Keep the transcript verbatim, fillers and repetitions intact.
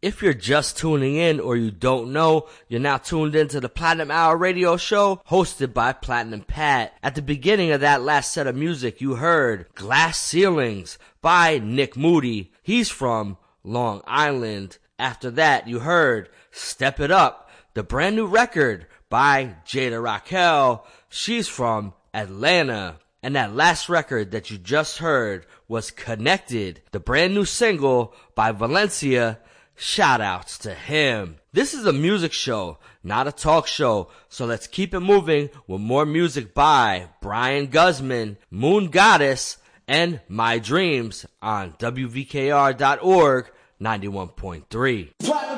If you're just tuning in or you don't know, you're now tuned into the Platinum Hour radio show hosted by Platinum Pat. At the beginning of that last set of music, you heard Glass Ceilings by Nick Moody. He's from Long Island. After that, you heard Step It Up, the brand new record by Jada Raquel. She's from Atlanta. And that last record that you just heard was Connected, the brand new single by Valencia. Shout outs to him. This is a music show, not a talk show, so let's keep it moving with more music by Brian Guzman, Moon Goddess, and My Dreams on W V K R dot org ninety-one point three.